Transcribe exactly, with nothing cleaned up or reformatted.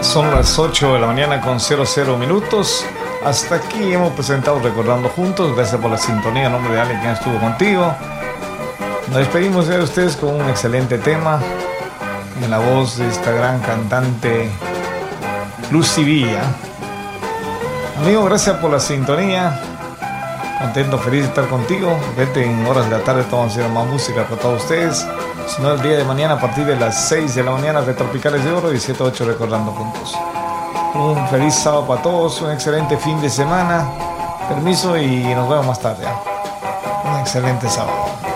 Son las ocho de la mañana con cero cero minutos. Hasta aquí hemos presentado Recordando Juntos. Gracias por la sintonía. En nombre de alguien que estuvo contigo. Nos despedimos de ustedes con un excelente tema en la voz de esta gran cantante Lucy Villa. Amigo, gracias por la sintonía. Contento, feliz de estar contigo. Vete en horas de la tarde, vamos a hacer más música para todos ustedes. Si no, el día de mañana a partir de las seis de la mañana de Tropicales de Oro y siete a ocho Recordando Juntos. Un feliz sábado para todos, un excelente fin de semana. Permiso y nos vemos más tarde. Un excelente sábado.